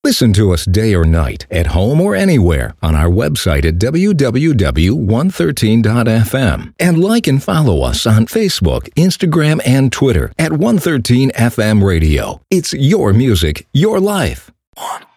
Listen to us day or night, at home or anywhere, on our website at www.113.fm. And like and follow us on Facebook, Instagram, and Twitter at 113FM Radio. It's your music, your life. 1